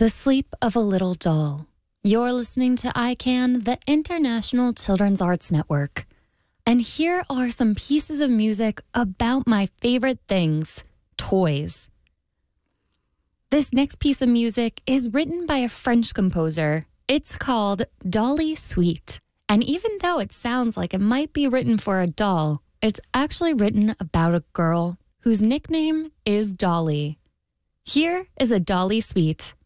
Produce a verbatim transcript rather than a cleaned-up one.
The Sleep of a Little Doll. You're listening to I CAN, the International Children's Arts Network. And here are some pieces of music about my favorite things, toys. This next piece of music is written by a French composer. It's called Dolly Suite. And even though it sounds like it might be written for a doll, it's actually written about a girl whose nickname is Dolly. Here is a Dolly Suite.